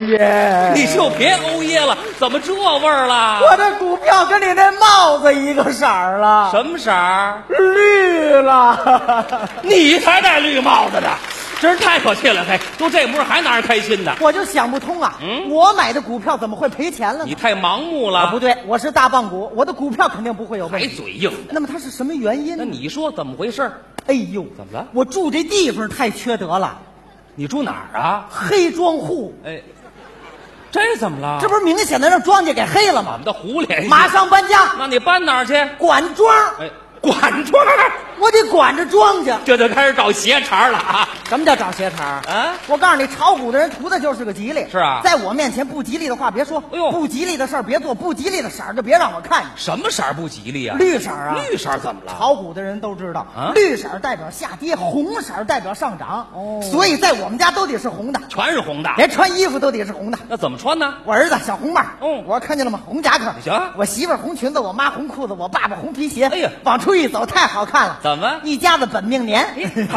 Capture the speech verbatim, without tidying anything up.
耶！ 你就别欧耶了，怎么这味儿了？ 我这股票跟你那帽子一个色儿了， 什么色儿？ 绿了。 你才戴绿帽子呢，真是太可气了！嘿，都这模样还拿着开心呢？ 我就想不通啊， 嗯我买的股票怎么会赔钱了呢？ 你太盲目了。 啊，不对，我是大棒股，我的股票肯定不会有问还题。 嘴硬的。 那么它是什么原因呢？ 那你说怎么回事？ 哎呦， 怎么了？ 我住这地方太缺德了， 你住哪儿啊？ 黑庄户， 哎，这怎么了？ 这不是明显的让庄稼给黑了吗？ 我们的胡联系。 马上搬家， 那你搬哪儿去？ 管庄， 哎，管庄， 我得管着庄稼。 这就开始找鞋茬了啊！ 什么叫找鞋茬啊？ 我告诉你，炒股的人图的就是个吉利。 是啊在我面前不吉利的话别说， 哎呦不吉利的事儿别做，不吉利的色儿就别让我看见。 什么色儿不吉利啊？ 绿色儿啊， 绿色儿怎么了？ 炒股的人都知道， 啊绿色儿代表下跌，红色儿代表上涨。 哦所以在我们家都得是红的， 全是红的。 连穿衣服都得是红的。 那怎么穿呢？ 我儿子小红帽， 嗯我看见了吗？红夹克， 行我媳妇儿红裙子，我妈红裤子，我爸爸红皮鞋。 哎呀往出一走太好看了。 怎么一家子本命年。